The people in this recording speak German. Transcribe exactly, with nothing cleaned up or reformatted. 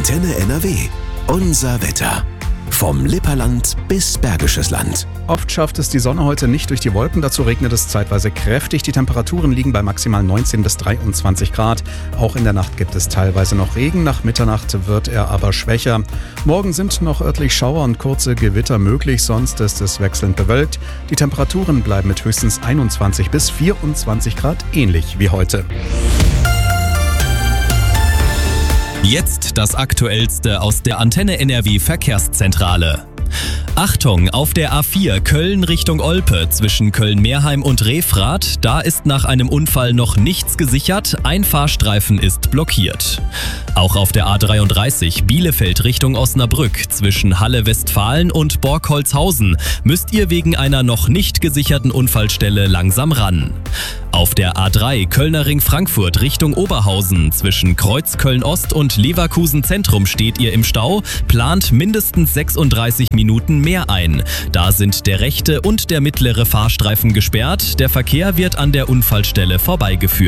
Antenne N R W. Unser Wetter. Vom Lipperland bis Bergisches Land. Oft schafft es die Sonne heute nicht durch die Wolken, dazu regnet es zeitweise kräftig. Die Temperaturen liegen bei maximal neunzehn bis dreiundzwanzig Grad. Auch in der Nacht gibt es teilweise noch Regen, nach Mitternacht wird er aber schwächer. Morgen sind noch örtlich Schauer und kurze Gewitter möglich, sonst ist es wechselnd bewölkt. Die Temperaturen bleiben mit höchstens einundzwanzig bis vierundzwanzig Grad ähnlich wie heute. Jetzt das Aktuellste aus der Antenne N R W Verkehrszentrale. Achtung, auf der A vier Köln Richtung Olpe zwischen Köln-Meerheim und Refrath, da ist nach einem Unfall noch nichts gesichert, ein Fahrstreifen ist blockiert. Auch auf der A dreiunddreißig Bielefeld Richtung Osnabrück zwischen Halle-Westfalen und Borkholzhausen müsst ihr wegen einer noch nicht gesicherten Unfallstelle langsam ran. Auf der A drei Kölner Ring Frankfurt Richtung Oberhausen zwischen Kreuzköln-Ost und Leverkusen Zentrum steht ihr im Stau, plant mindestens sechsunddreißig Minuten mehr ein. Da sind der rechte und der mittlere Fahrstreifen gesperrt, der Verkehr wird an der Unfallstelle vorbeigeführt.